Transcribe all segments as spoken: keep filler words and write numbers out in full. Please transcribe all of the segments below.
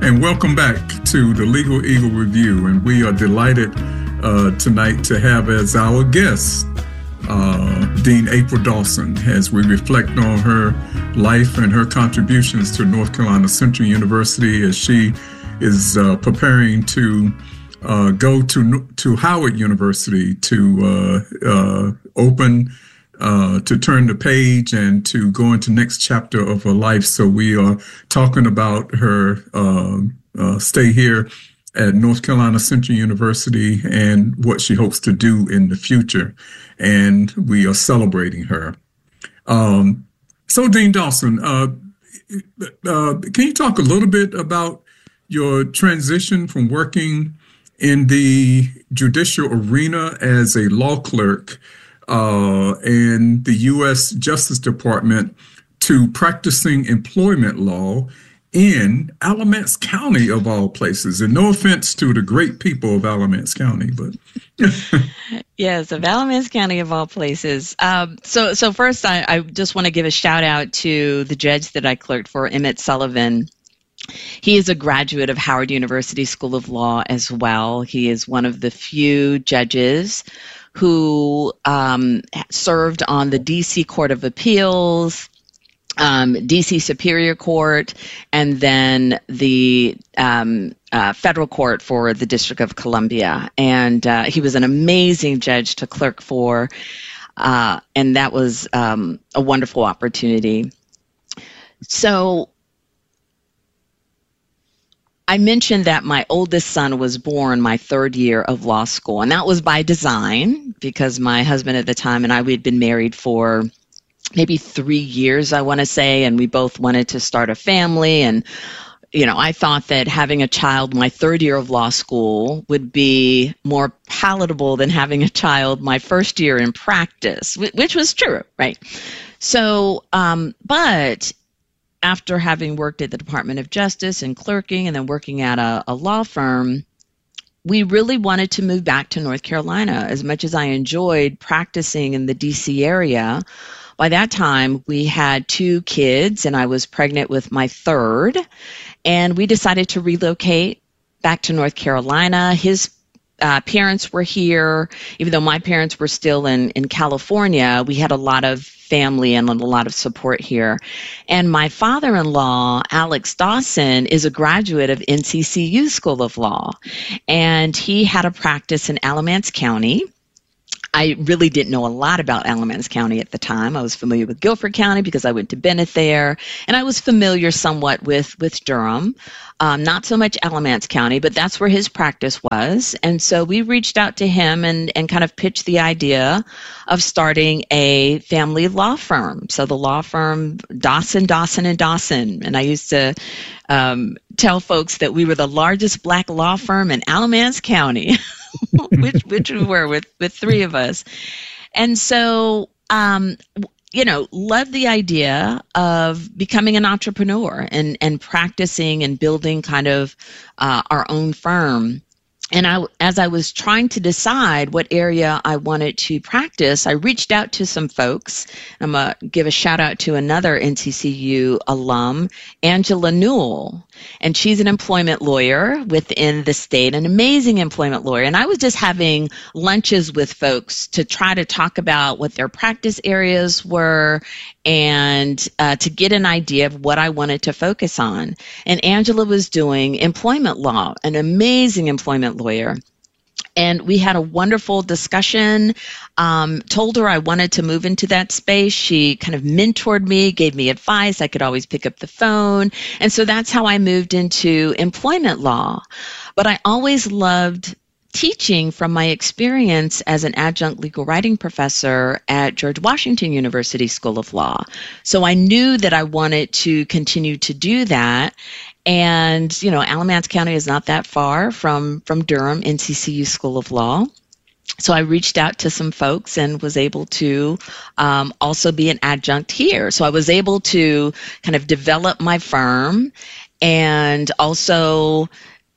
and welcome back to the Legal Eagle Review. And we are delighted uh, tonight to have as our guest uh, Dean April Dawson as we reflect on her life and her contributions to North Carolina Central University as she is uh, preparing to uh, go to to Howard University to uh, uh, open Uh, to turn the page and to go into next chapter of her life. So we are talking about her uh, uh, stay here at North Carolina Central University and what she hopes to do in the future. And we are celebrating her. Um, so Dean Dawson, uh, uh, can you talk a little bit about your transition from working in the judicial arena as a law clerk Uh, and the U S Justice Department to practicing employment law in Alamance County, of all places? And no offense to the great people of Alamance County, but yes, of Alamance County, of all places. Um, so, so first, I, I just want to give a shout out to the judge that I clerked for, Emmett Sullivan. He is a graduate of Howard University School of Law as well. He is one of the few judges who um, served on the D C Court of Appeals, um, D C Superior Court, and then the um, uh, federal court for the District of Columbia. And uh, he was an amazing judge to clerk for, uh, and that was um, a wonderful opportunity. So I mentioned that my oldest son was born my third year of law school, and that was by design because my husband at the time and I, we had been married for maybe three years, I want to say, and we both wanted to start a family. And, you know, I thought that having a child my third year of law school would be more palatable than having a child my first year in practice, which was true, right? So, um, but after having worked at the Department of Justice and clerking and then working at a, a law firm, we really wanted to move back to North Carolina. As much as I enjoyed practicing in the D C area, by that time we had two kids and I was pregnant with my third, and we decided to relocate back to North Carolina. His Uh, parents were here. Even though my parents were still in, in California, we had a lot of family and a lot of support here. And my father-in-law, Alex Dawson, is a graduate of N C C U School of Law, and he had a practice in Alamance County. I really didn't know a lot about Alamance County at the time. I was familiar with Guilford County because I went to Bennett there, and I was familiar somewhat with, with Durham. Um, not so much Alamance County, but that's where his practice was. And so we reached out to him and, and kind of pitched the idea of starting a family law firm. So the law firm, Dawson, Dawson, and Dawson. And I used to um, tell folks that we were the largest black law firm in Alamance County, which, which we were with, with three of us. And so, um, you know, love the idea of becoming an entrepreneur and, and practicing and building kind of uh, our own firm. And I, as I was trying to decide what area I wanted to practice, I reached out to some folks. I'm going to give a shout out to another N C C U alum, Angela Newell. And she's an employment lawyer within the state, an amazing employment lawyer. And I was just having lunches with folks to try to talk about what their practice areas were and uh, to get an idea of what I wanted to focus on. And Angela was doing employment law, an amazing employment lawyer. And we had a wonderful discussion, um, told her I wanted to move into that space. She kind of mentored me, gave me advice. I could always pick up the phone. And so that's how I moved into employment law. But I always loved teaching from my experience as an adjunct legal writing professor at George Washington University School of Law. So I knew that I wanted to continue to do that. And, you know, Alamance County is not that far from, from Durham, N C C U School of Law. So I reached out to some folks and was able to um, also be an adjunct here. So I was able to kind of develop my firm and also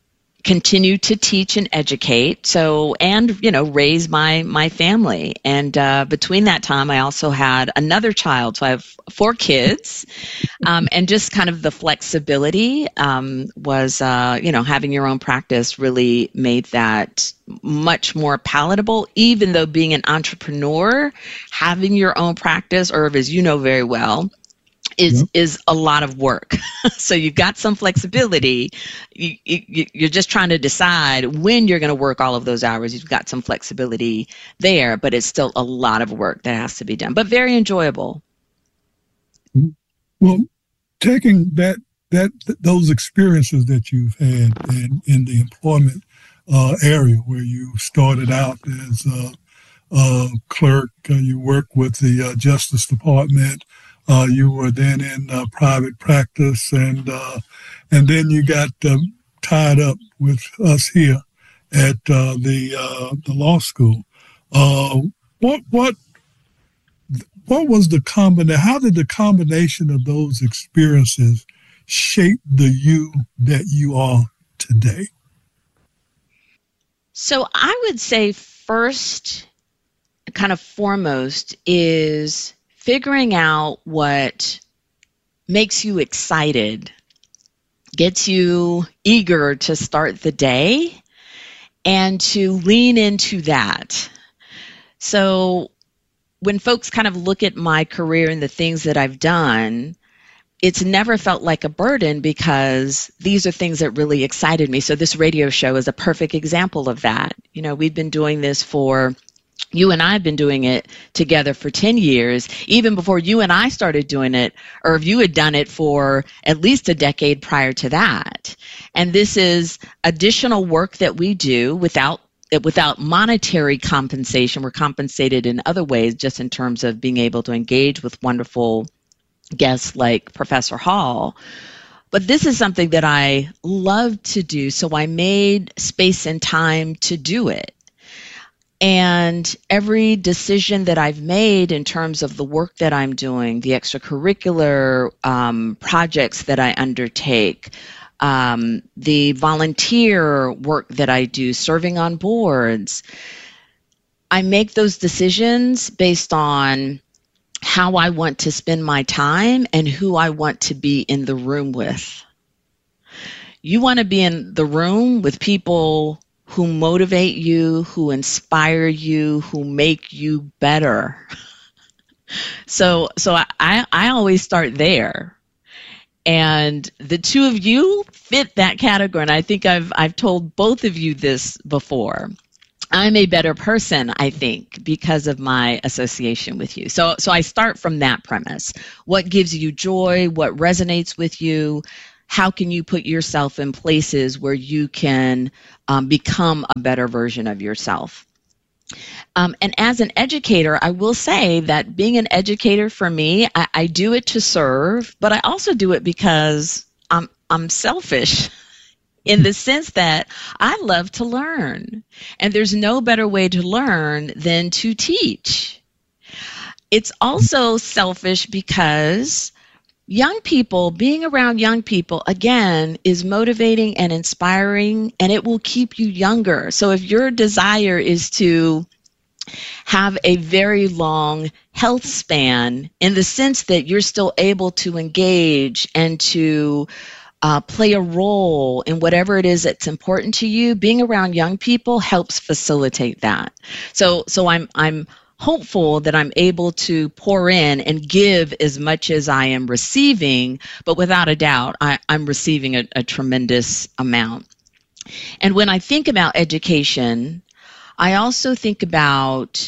continue to teach and educate, so and you know raise my my family. And uh, between that time, I also had another child, so I have four kids, um, and just kind of the flexibility um, was uh, you know having your own practice really made that much more palatable. Even though being an entrepreneur, having your own practice, Irv, as you know very well, is yep. is a lot of work. So you've got some flexibility. You, you, you're just trying to decide when you're going to work all of those hours. You've got some flexibility there, but it's still a lot of work that has to be done, but very enjoyable. Well, taking that that those experiences that you've had in, in the employment uh, area where you started out as a, a clerk, uh, you worked with the uh, Justice Department. Uh, you were then in uh, private practice, and uh, and then you got uh, tied up with us here at uh, the uh, the law school. Uh, what what what was the combination? How did the combination of those experiences shape the you that you are today? So I would say first, kind of foremost, is figuring out what makes you excited, gets you eager to start the day, and to lean into that. So when folks kind of look at my career and the things that I've done, it's never felt like a burden because these are things that really excited me. So this radio show is a perfect example of that. You know, we've been doing this for You and I have been doing it together for ten years. Even before you and I started doing it, or if you had done it for at least a decade prior to that. And this is additional work that we do without without monetary compensation. We're compensated in other ways, just in terms of being able to engage with wonderful guests like Professor Hall. But this is something that I love to do, so I made space and time to do it. And every decision that I've made in terms of the work that I'm doing, the extracurricular um, projects that I undertake, um, the volunteer work that I do, serving on boards, I make those decisions based on how I want to spend my time and who I want to be in the room with. You want to be in the room with people who motivate you, who inspire you, who make you better. So so I, I always start there. And the two of you fit that category. And I think I've I've told both of you this before. I'm a better person, I think, because of my association with you. So so I start from that premise. What gives you joy? What resonates with you? How can you put yourself in places where you can um, become a better version of yourself? Um, and as an educator, I will say that being an educator for me, I, I do it to serve, but I also do it because I'm I'm selfish in the sense that I love to learn. And there's no better way to learn than to teach. It's also selfish because young people, being around young people, again, is motivating and inspiring, and it will keep you younger. So if your desire is to have a very long health span in the sense that you're still able to engage and to uh, play a role in whatever it is that's important to you, being around young people helps facilitate that. So, so I'm, I'm hopeful that I'm able to pour in and give as much as I am receiving, but without a doubt, I, I'm receiving a, a tremendous amount. And when I think about education, I also think about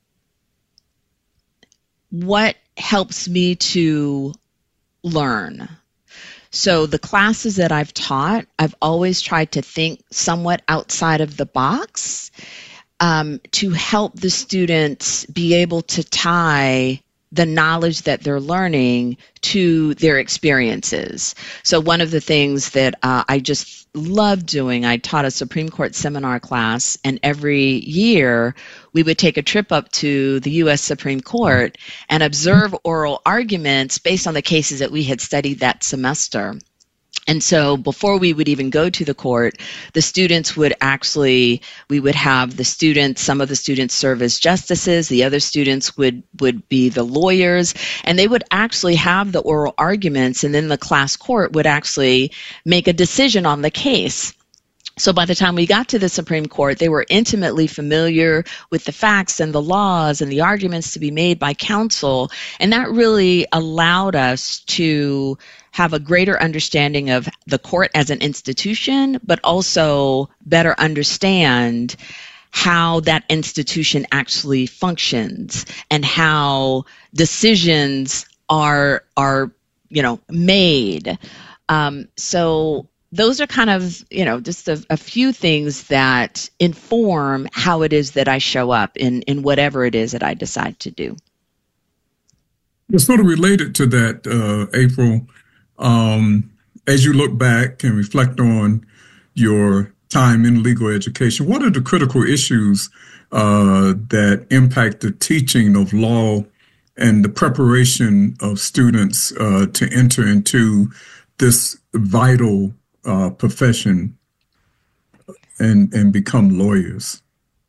what helps me to learn. So the classes that I've taught, I've always tried to think somewhat outside of the box um, to help the students be able to tie the knowledge that they're learning to their experiences. So one of the things that uh, I just love doing, I taught a Supreme Court seminar class, and every year we would take a trip up to the U S Supreme Court and observe oral arguments based on the cases that we had studied that semester. And so before we would even go to the court, the students would actually, we would have the students, some of the students serve as justices, the other students would, would be the lawyers, and they would actually have the oral arguments, and then the class court would actually make a decision on the case. So by the time we got to the Supreme Court, they were intimately familiar with the facts and the laws and the arguments to be made by counsel, and that really allowed us to have a greater understanding of the court as an institution, but also better understand how that institution actually functions and how decisions are, are you know, made. Um, so those are kind of, you know, just a, a few things that inform how it is that I show up in, in whatever it is that I decide to do. It's sort of related to that, uh, April. Um, as you look back and reflect on your time in legal education, what are the critical issues uh, that impact the teaching of law and the preparation of students uh, to enter into this vital uh, profession and, and become lawyers?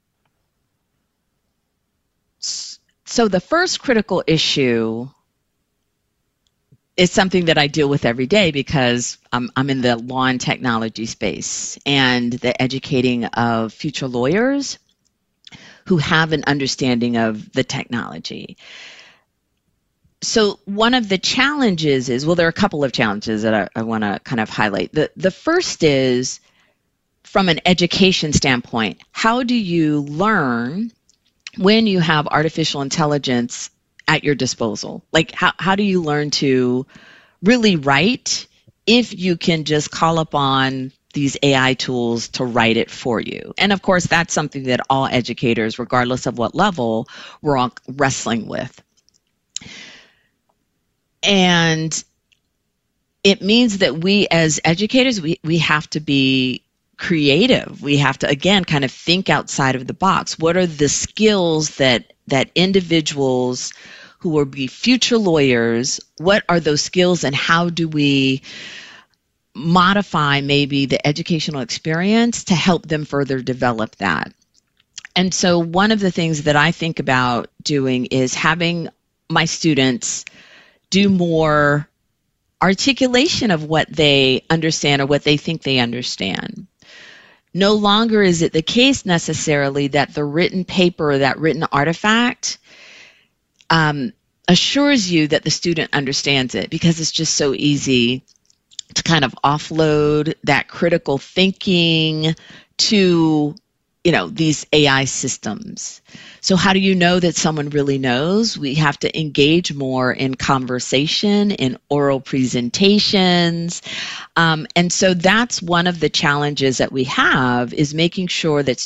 So the first critical issue is something that I deal with every day because I'm, I'm in the law and technology space, and the educating of future lawyers who have an understanding of the technology. So one of the challenges is, well, there are a couple of challenges that I, I want to kind of highlight. The, the first is, from an education standpoint, how do you learn when you have artificial intelligence at your disposal? Like, how, how do you learn to really write if you can just call upon these A I tools to write it for you? And of course, that's something that all educators, regardless of what level, we're all wrestling with. And it means that we as educators, we, we have to be creative. We have to, again, kind of think outside of the box. What are the skills that that individuals who will be future lawyers, what are those skills, and how do we modify maybe the educational experience to help them further develop that? And so one of the things that I think about doing is having my students do more articulation of what they understand or what they think they understand. No longer is it the case necessarily that the written paper or that written artifact um, assures you that the student understands it, because it's just so easy to kind of offload that critical thinking to, you know, these A I systems. So how do you know that someone really knows? We have to engage more in conversation, in oral presentations. Um, and so that's one of the challenges that we have, is making sure that